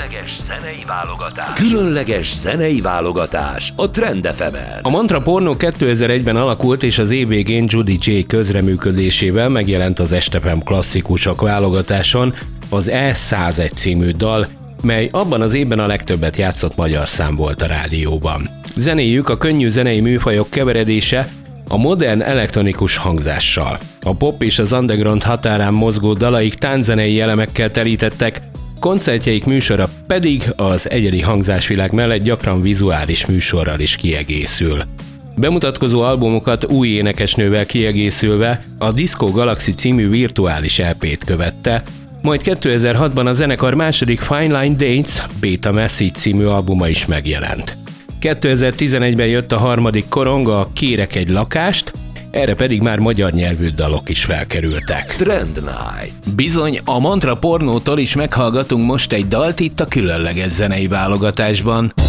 Különleges zenei válogatás. Különleges zenei válogatás a Trend FM-en. A Mantra Pornó 2001-ben alakult, és az év végén Judy J közreműködésével megjelent az Estepem klasszikusok válogatáson az E101 című dal, mely abban az évben a legtöbbet játszott magyar szám volt a rádióban. Zenéjük a könnyű zenei műfajok keveredése a modern elektronikus hangzással. A pop és az underground határán mozgó dalaik tánczenei elemekkel telítettek, koncertjeik műsora pedig az egyedi hangzásvilág mellett gyakran vizuális műsorral is kiegészül. Bemutatkozó albumokat új énekesnővel kiegészülve a Disco Galaxy című virtuális EP-t követte, majd 2006-ban a zenekar második Fine Line Dates Beta Message című albuma is megjelent. 2011-ben jött a harmadik korong, a Kérek egy lakást, erre pedig már magyar nyelvű dalok is felkerültek. Trend Night. Bizony, a Mantra Pornótól is meghallgatunk most egy dalt itt a különleges zenei válogatásban.